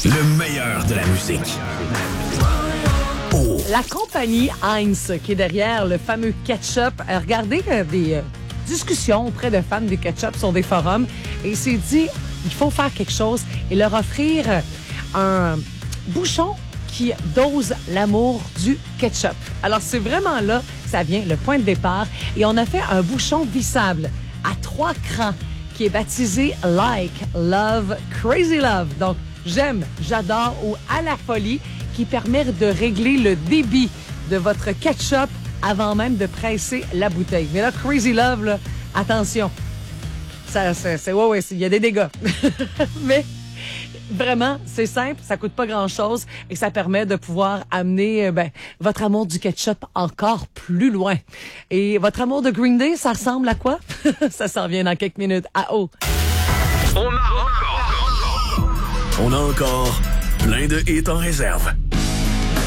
Le meilleur de la musique. Oh. La compagnie Heinz, qui est derrière le fameux ketchup, a regardé des discussions auprès de fans du ketchup sur des forums et il s'est dit, il faut faire quelque chose et leur offrir un bouchon qui dose l'amour du ketchup. Alors, c'est vraiment là que ça vient, le point de départ. Et on a fait un bouchon vissable à 3 crans qui est baptisé Like, Love, Crazy Love. Donc, j'aime, j'adore ou à la folie, qui permet de régler le débit de votre ketchup avant même de presser la bouteille. Mais là, Crazy Love, là, attention. Ouais, il y a des dégâts. Mais vraiment, c'est simple, ça coûte pas grand-chose et ça permet de pouvoir amener votre amour du ketchup encore plus loin. Et votre amour de Green Day, ça ressemble à quoi? Ça s'en vient dans quelques minutes. À haut. On a encore plein de hits en réserve.